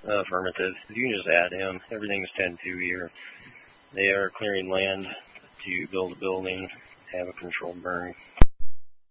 Affirmative. You can just add him. Everything's 10-2 here. They are clearing land to build a building, have a controlled burn.